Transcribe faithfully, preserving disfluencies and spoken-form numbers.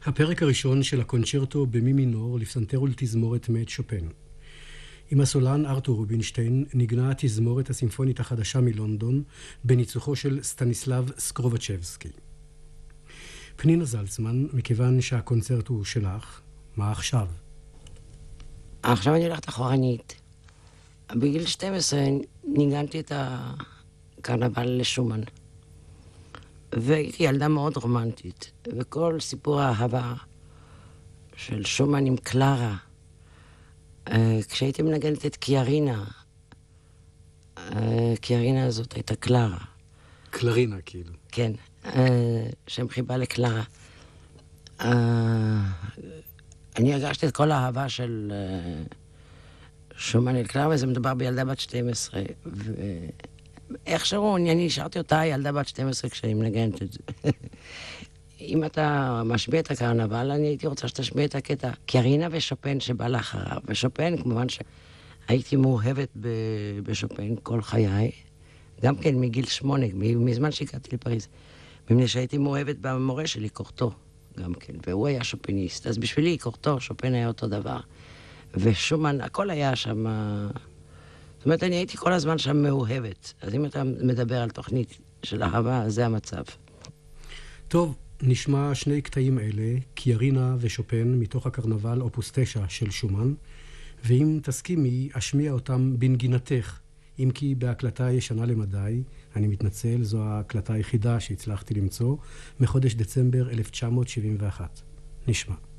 הפרק הראשון של הקונצ'רטו במי מינור לפסנתר ולתזמורת מאת שופן. עם הסולן ארתור רובינשטיין נגנה התזמורת הסימפונית החדשה מלונדון בניצוחו של סטניסלב סקרובצ'בסקי. פנינה זלצמן, מכיוון שהקונצרט הוא שלך, מה עכשיו? עכשיו אני הולכת אחורנית. בגיל שתים עשרה ניגנתי את הקרנבל לשומן. והייתי ילדה מאוד רומנטית. וכל סיפור האהבה של שומן עם קלרה, כשהייתי מנגנת את קיארינה, קיארינה הזאת הייתה קלרה. קלרינה כאילו. כן, שם חיבה לקלרה. אני הרגשתי את כל האהבה של שומן אל קלרה, וזה מדובר בילדה בת שתים עשרה. ואיכשהו אני נשארתי אותה ילדה בת שתים עשרה כשאני מנגנת את זה. אם אתה משמיע את הקרנבל, אני הייתי רוצה שתשמיע את הקטע קיארינה ושופן שבא לאחריו. ושופן, כמובן שהייתי מאוהבת בשופן כל חיי, גם כן מגיל שמונה, מזמן שהגעתי לפריז. מפני שהייתי מאוהבת במורה שלי, קורטו, גם כן, והוא היה שופניסט. אז בשבילי קורטו, שופן היה אותו דבר. ושומן, הכל היה שם... זאת אומרת, אני הייתי כל הזמן שם מאוהבת. אז אם אתה מדבר על תוכנית של אהבה, זה המצב. טוב. נשמע שני קטעים אלה, קיארינה ושופן, מתוך הקרנבל אופוס תשע של שומן, ואם תסכימי, אשמיע אותם בנגינתך, אם כי בהקלטה ישנה למדי, אני מתנצל, זו ההקלטה היחידה שהצלחתי למצוא, מחודש דצמבר אלף תשע מאות שבעים ואחת. נשמע.